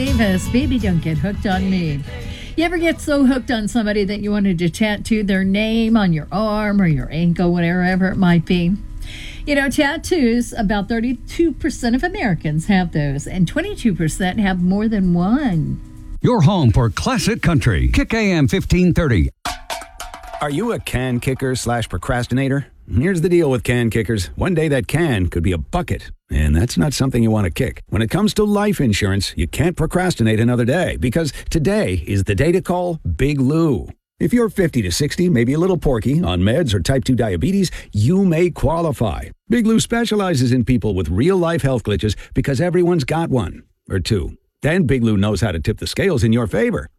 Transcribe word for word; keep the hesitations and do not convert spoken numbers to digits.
Davis. Baby, don't get hooked on me. You ever get so hooked on somebody that you wanted to tattoo their name on your arm or your ankle, whatever it might be? You know, tattoos, about thirty-two percent of Americans have those, and twenty-two percent have more than one. Your home for classic country. Kick A M fifteen thirty. Are you a can kicker slash procrastinator? Here's the deal with can kickers. One day that can could be a bucket, and that's not something you want to kick. When it comes to life insurance, you can't procrastinate another day, because today is the day to call Big Lou. If you're fifty to sixty, maybe a little porky, on meds or type two diabetes, you may qualify. Big Lou specializes in people with real-life health glitches because everyone's got one or two. Then Big Lou knows how to tip the scales in your favor.